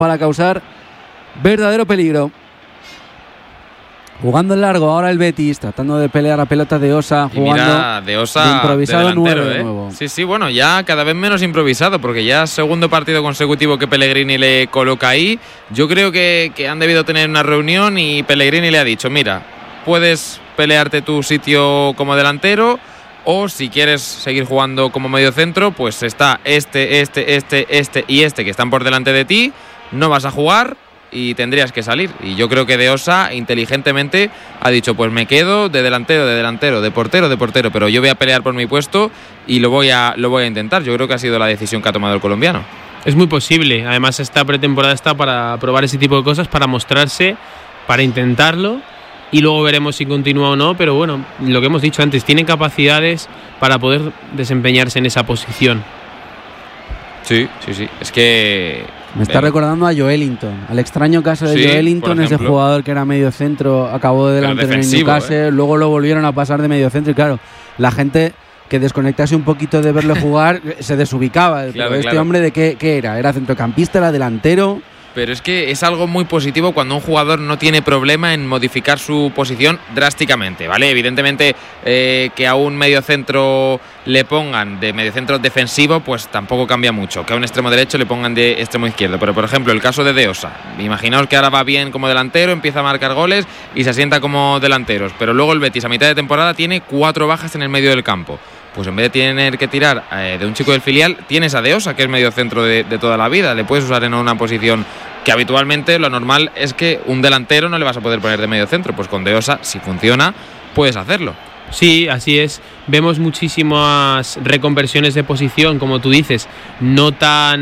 para causar verdadero peligro. Jugando en largo ahora el Betis, tratando de pelear a pelota de Osa, jugando mira, de Osa de improvisado de delantero, 9 de nuevo. Sí, bueno, ya cada vez menos improvisado, porque ya segundo partido consecutivo que Pellegrini le coloca ahí. Yo creo que han debido tener una reunión y Pellegrini le ha dicho, mira, puedes pelearte tu sitio como delantero, o si quieres seguir jugando como mediocentro, pues está este y este que están por delante de ti, no vas a jugar y tendrías que salir. Y yo creo que De Osa inteligentemente ha dicho, pues me quedo de delantero, de portero, pero yo voy a pelear por mi puesto y lo voy a intentar. Yo creo que ha sido la decisión que ha tomado el colombiano. Es muy posible, además esta pretemporada está para probar ese tipo de cosas, para mostrarse, para intentarlo, y luego veremos si continúa o no, pero bueno, lo que hemos dicho antes, tiene capacidades para poder desempeñarse en esa posición. Sí, es que me está recordando a Joelinton, al extraño caso de Joelinton, ese jugador que era medio centro, acabó de delantero en Newcastle, luego lo volvieron a pasar de medio centro y claro, la gente que desconectase un poquito de verle jugar se desubicaba. Claro, pero este hombre de qué era, era centrocampista, era delantero. Pero es que es algo muy positivo cuando un jugador no tiene problema en modificar su posición drásticamente, ¿vale? Evidentemente que a un mediocentro le pongan de mediocentro defensivo, pues tampoco cambia mucho. Que a un extremo derecho le pongan de extremo izquierdo. Pero, por ejemplo, el caso de De Osa. Imaginaos que ahora va bien como delantero, empieza a marcar goles y se asienta como delanteros. Pero luego el Betis a mitad de temporada tiene 4 bajas en el medio del campo. Pues en vez de tener que tirar de un chico del filial, tienes a De Osa, que es medio centro de toda la vida. Le puedes usar en una posición que habitualmente lo normal es que un delantero no le vas a poder poner de medio centro. Pues con De Osa, si funciona, puedes hacerlo. Sí, así es. Vemos muchísimas reconversiones de posición, como tú dices, no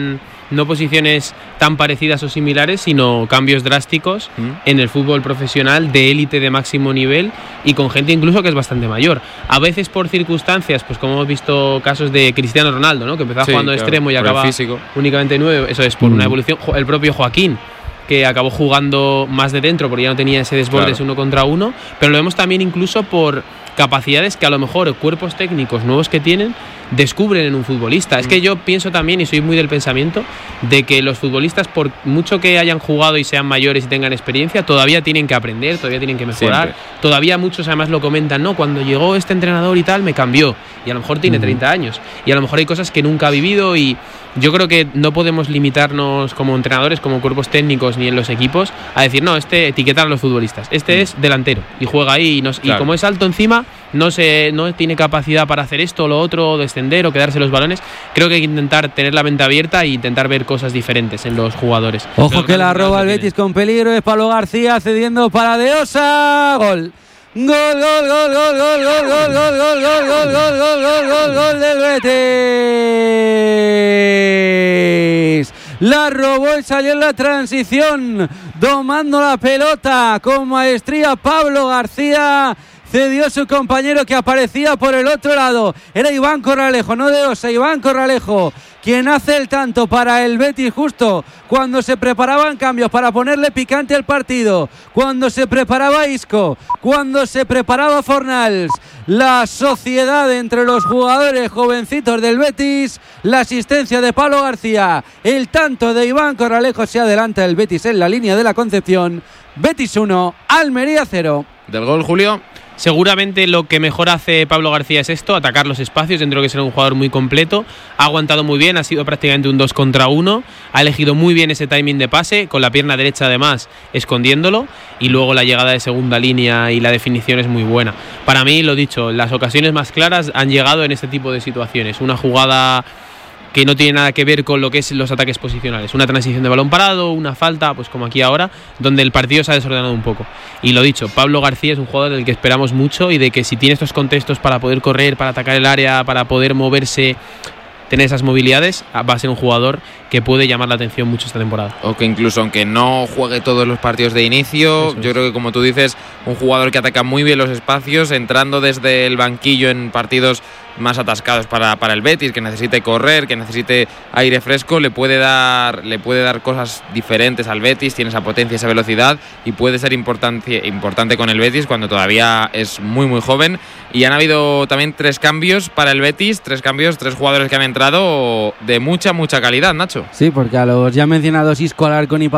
posiciones tan parecidas o similares, sino cambios drásticos en el fútbol profesional de élite de máximo nivel y con gente incluso que es bastante mayor. A veces por circunstancias, pues como hemos visto casos de Cristiano Ronaldo, ¿no? Que empezó jugando de extremo y acaba únicamente 9, eso es por una evolución. El propio Joaquín, que acabó jugando más de dentro porque ya no tenía ese desborde, ese 1 contra 1, pero lo vemos también incluso por capacidades que a lo mejor cuerpos técnicos nuevos que tienen descubren en un futbolista. Es que yo pienso también, y soy muy del pensamiento, de que los futbolistas, por mucho que hayan jugado y sean mayores y tengan experiencia, todavía tienen que aprender, todavía tienen que mejorar. Todavía muchos además lo comentan, no, cuando llegó este entrenador y tal me cambió, y a lo mejor tiene 30 años y a lo mejor hay cosas que nunca ha vivido, y yo creo que no podemos limitarnos como entrenadores, como cuerpos técnicos ni en los equipos a decir, no, etiquetar a los futbolistas, es delantero y juega ahí y como es alto encima no tiene capacidad para hacer esto o lo otro, descender o quedarse los balones. Creo que hay que intentar tener la mente abierta e intentar ver cosas diferentes en los jugadores. Ojo que la roba el Betis con peligro, es Pablo García cediendo para De Osa. Gol del Betis. La robó y salió en la transición, domando la pelota con maestría Pablo García. Cedió su compañero que aparecía por el otro lado. Era Iván Corralejo, no De Osa, Iván Corralejo, quien hace el tanto para el Betis justo cuando se preparaban cambios para ponerle picante al partido, cuando se preparaba Isco, cuando se preparaba Fornals. La sociedad entre los jugadores jovencitos del Betis, la asistencia de Pablo García, el tanto de Iván Corralejo, se adelanta el Betis en la línea de la Concepción. Betis 1, Almería 0. Del gol, Julio. Seguramente lo que mejor hace Pablo García es esto, atacar los espacios. Dentro de que será un jugador muy completo, ha aguantado muy bien, ha sido prácticamente un 2 contra 1, ha elegido muy bien ese timing de pase, con la pierna derecha además escondiéndolo, y luego la llegada de segunda línea y la definición es muy buena. Para mí, lo dicho, las ocasiones más claras han llegado en este tipo de situaciones. Una jugada que no tiene nada que ver con lo que es los ataques posicionales, una transición de balón parado, una falta, pues como aquí ahora, donde el partido se ha desordenado un poco. Y lo dicho, Pablo García es un jugador del que esperamos mucho y de que si tiene estos contextos para poder correr, para atacar el área, para poder moverse, tener esas movilidades, va a ser un jugador que puede llamar la atención mucho esta temporada. O que incluso aunque no juegue todos los partidos de inicio, yo creo que, como tú dices, un jugador que ataca muy bien los espacios, entrando desde el banquillo en partidos más atascados para el Betis, que necesite correr, que necesite aire fresco, le puede dar cosas diferentes al Betis, tiene esa potencia, esa velocidad y puede ser importante con el Betis cuando todavía es muy muy joven. Y han habido también 3 cambios para el Betis, 3 jugadores que han entrado de mucha calidad, Nacho. Sí, porque a los ya mencionados Isco, Alarcón y